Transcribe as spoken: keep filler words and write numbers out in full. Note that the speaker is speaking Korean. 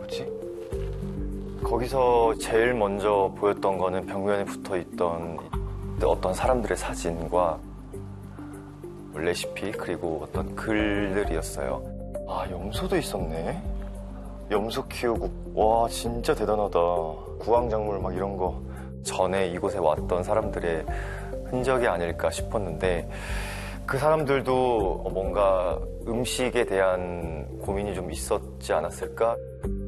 뭐지? 거기서 제일 먼저 보였던 거는 벽면에 붙어있던 어떤 사람들의 사진과 레시피 그리고 어떤 글들이었어요. 아, 염소도 있었네. 염소 키우고 와 진짜 대단하다. 구황작물 막 이런 거 전에 이곳에 왔던 사람들의 흔적이 아닐까 싶었는데 그 사람들도 뭔가 음식에 대한 고민이 좀 있었지 않았을까?